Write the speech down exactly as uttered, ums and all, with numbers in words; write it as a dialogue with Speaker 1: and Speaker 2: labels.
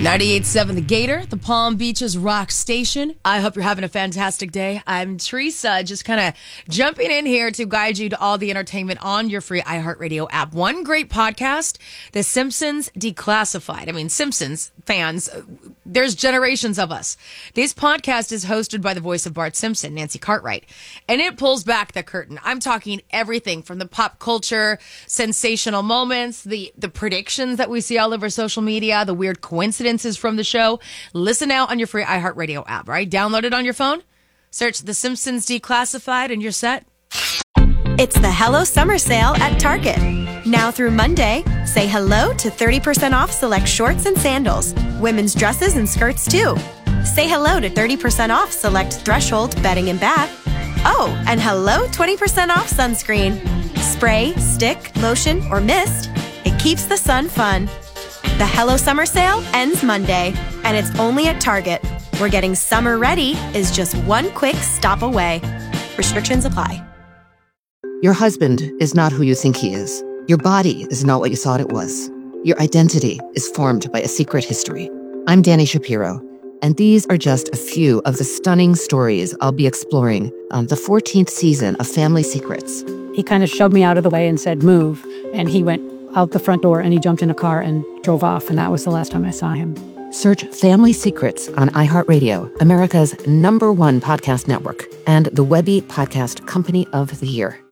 Speaker 1: ninety-eight point seven The Gator, the Palm Beaches rock station. I hope you're having a fantastic day. I'm Teresa, just kind of jumping in here to guide you to all the entertainment on your free iHeartRadio app. One great podcast, The Simpsons Declassified. I mean, Simpsons fans, there's generations of us. This podcast is hosted by the voice of Bart Simpson, Nancy Cartwright, and it pulls back the curtain. I'm talking everything from the pop culture, sensational moments, the, the predictions that we see all over social media, the weird coincidences from the show. Listen now on your free iHeartRadio app, right? Download it on your phone. Search The Simpsons Declassified and you're set.
Speaker 2: It's the Hello Summer Sale at Target. Now through Monday, say hello to thirty percent off select shorts and sandals, women's dresses and skirts too. Say hello to thirty percent off select Threshold bedding and bath. Oh, and hello twenty percent off sunscreen. Spray, stick, lotion, or mist. It keeps the sun fun. The Hello Summer Sale ends Monday, and it's only at Target, where getting summer ready is just one quick stop away. Restrictions apply.
Speaker 3: Your husband is not who you think he is. Your body is not what you thought it was. Your identity is formed by a secret history. I'm Dani Shapiro, and these are just a few of the stunning stories I'll be exploring on the fourteenth season of Family Secrets.
Speaker 4: He kind of shoved me out of the way and said, move, and he went out the front door and he jumped in a car and drove off, and that was the last time I saw him.
Speaker 3: Search Family Secrets on iHeartRadio, America's number one podcast network, and the Webby Podcast Company of the Year.